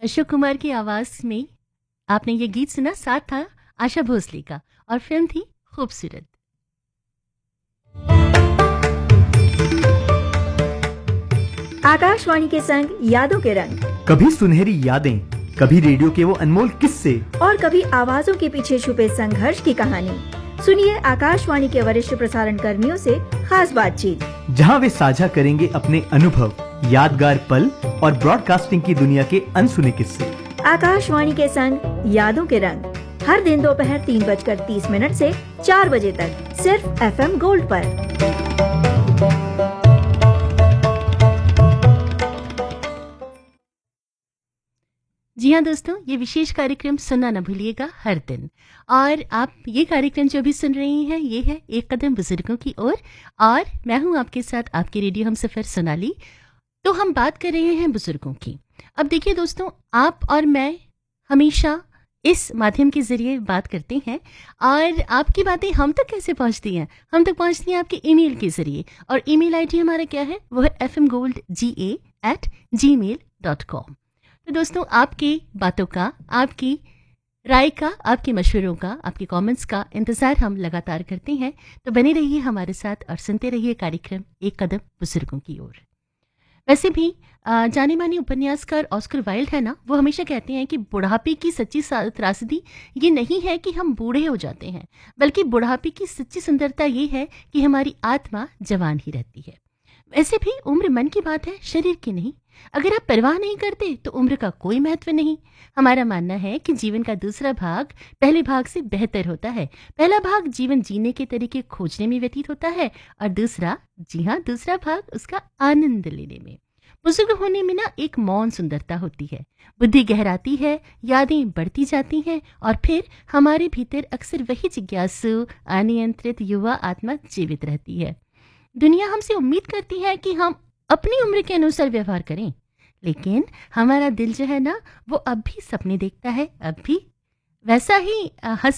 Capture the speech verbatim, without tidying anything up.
अशोक कुमार की आवाज में आपने ये गीत सुना, साथ था आशा भोसले का और फिल्म थी खूबसूरत। आकाशवाणी के संग यादों के रंग, कभी सुनहरी यादें, कभी रेडियो के वो अनमोल किस्से और कभी आवाजों के पीछे छुपे संघर्ष की कहानी। सुनिए आकाशवाणी के वरिष्ठ प्रसारण कर्मियों से खास बातचीत, जहां वे साझा करेंगे अपने अनुभव, यादगार पल और ब्रॉडकास्टिंग की दुनिया के अनसुने किस्से। आकाशवाणी के संग यादों के रंग, हर दिन दोपहर तीन बजकर तीस मिनट से चार बजे तक सिर्फ एफ एम गोल्ड पर। जी हाँ दोस्तों, ये विशेष कार्यक्रम सुनना न भूलिएगा हर दिन। और आप ये कार्यक्रम जो भी सुन रही हैं, ये है एक कदम बुजुर्गों की ओर, और, और मैं हूँ आपके साथ आपकी रेडियो हम सफर सोनाली। तो हम बात कर रहे हैं बुजुर्गों की। अब देखिए दोस्तों, आप और मैं हमेशा इस माध्यम के जरिए बात करते हैं, और आपकी बातें हम तक कैसे पहुंचती हैं? हम तक पहुंचती हैं आपके ईमेल के जरिए, और ईमेल आईडी हमारा क्या है? वो है एफ एम गोल्ड जी ए एट जी मेल डॉट कॉम। तो दोस्तों, आपकी बातों का, आपकी राय का, आपके मशवरों का, आपके कमेंट्स का इंतजार हम लगातार करते हैं। तो बने रहिए हमारे साथ और सुनते रहिए कार्यक्रम एक कदम बुजुर्गों की ओर। वैसे भी जाने माने उपन्यासकार ऑस्कर वाइल्ड है ना, वो हमेशा कहते हैं कि बुढ़ापे की सच्ची त्रासदी ये नहीं है कि हम बूढ़े हो जाते हैं, बल्कि बुढ़ापे की सच्ची सुंदरता ये है कि हमारी आत्मा जवान ही रहती है। वैसे भी उम्र मन की बात है, शरीर की नहीं। अगर आप परवाह नहीं करते तो उम्र का कोई महत्व नहीं। हमारा मानना है कि जीवन का दूसरा भाग पहले भाग से बेहतर होता है। पहला भाग जीवन जीने के तरीके खोजने में व्यतीत होता है, और दूसरा, जी हाँ, दूसरा भाग उसका आनंद लेने में। बुजुर्ग होने में ना एक मौन सुंदरता होती है। बुद्धि गहराती है, यादें बढ़ती जाती हैं, और फिर हमारे भीतर अक्सर वही जिज्ञासु, अनियंत्रित युवा आत्मा जीवित रहती है। दुनिया हमसे उम्मीद करती है कि हम अपनी उम्र के अनुसार व्यवहार करें, लेकिन हमारा दिल जो है ना, वो अब भी सपने देखता है, अब भी वैसा ही हंस